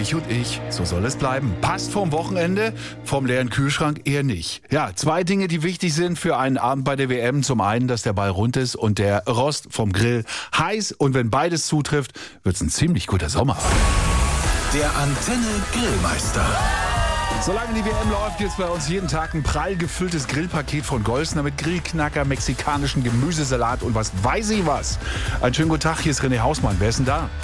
dich und ich. So soll es bleiben. Passt vom Wochenende, vom leeren Kühlschrank eher nicht. Ja, 2 Dinge, die wichtig sind für einen Abend bei der WM. Zum einen, dass der Ball rund ist und der Rost vom Grill heiß. Und wenn beides zutrifft, wird's ein ziemlich guter Sommer. Der Antenne Grillmeister. Solange die WM läuft, gibt's bei uns jeden Tag ein prall gefülltes Grillpaket von Golsner mit Grillknacker, mexikanischen Gemüsesalat und was weiß ich was. Einen schönen guten Tag, hier ist René Hausmann. Wer ist denn da?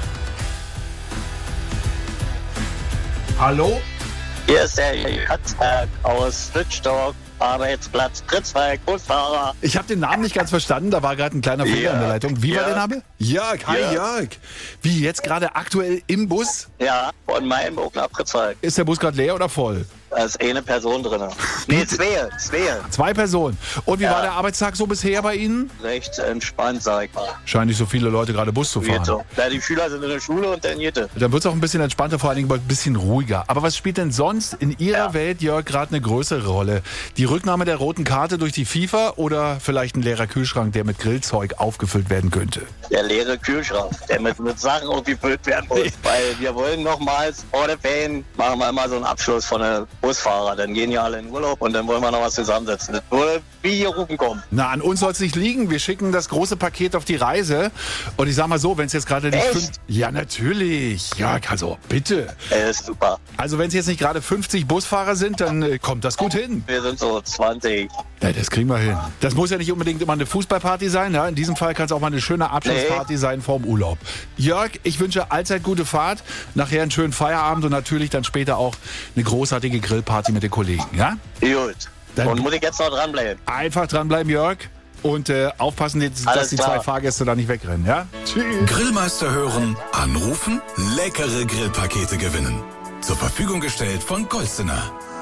Hallo? Hier ist der Katzberg aus Lütschdorf, Arbeitsplatz Pritzwalk, Busfahrer. Ich habe den Namen nicht ganz verstanden, da war gerade ein kleiner Fehler in der Leitung. Wie war der Name? Jörg, hi Jörg. Wie, jetzt gerade aktuell im Bus? Ja, von Meilenburg nach Pritzwalk. Ist der Bus gerade leer oder voll? Da ist eine Person drin. Nee, zwei. 2 Personen. Und wie war der Arbeitstag so bisher bei Ihnen? Recht entspannt, sag ich mal. Scheinen nicht so viele Leute gerade Bus zu fahren. So. Ja, die Schüler sind in der Schule und dann Jette. Dann wird es auch ein bisschen entspannter, vor allen Dingen ein bisschen ruhiger. Aber was spielt denn sonst in Ihrer Welt, Jörg, gerade eine größere Rolle? Die Rücknahme der roten Karte durch die FIFA oder vielleicht ein leerer Kühlschrank, der mit Grillzeug aufgefüllt werden könnte? Der leere Kühlschrank, der mit Sachen aufgefüllt werden muss. Weil wir wollen nochmals vor der Fan machen wir immer so einen Abschluss von der Busfahrer. Dann gehen ja alle in Urlaub und dann wollen wir noch was zusammensetzen. Das würde wie hier rufen kommen. Na, an uns soll es nicht liegen. Wir schicken das große Paket auf die Reise. Und ich sag mal so, wenn es jetzt gerade nicht... Ja, natürlich. Ja, also bitte. Ist super. Also wenn es jetzt nicht gerade 50 Busfahrer sind, dann kommt das gut hin. Wir sind so 20. Ja, das kriegen wir hin. Das muss ja nicht unbedingt immer eine Fußballparty sein. Ja? In diesem Fall kann es auch mal eine schöne Abschlussparty sein vorm Urlaub. Jörg, ich wünsche allzeit gute Fahrt. Nachher einen schönen Feierabend und natürlich dann später auch eine großartige Grillparty mit den Kollegen. Ja? Gut. Dann und muss ich jetzt noch dranbleiben? Einfach dranbleiben, Jörg. Und aufpassen, dass die 2 Fahrgäste da nicht wegrennen. Ja? Tschüss. Grillmeister hören, anrufen, leckere Grillpakete gewinnen. Zur Verfügung gestellt von Golsener.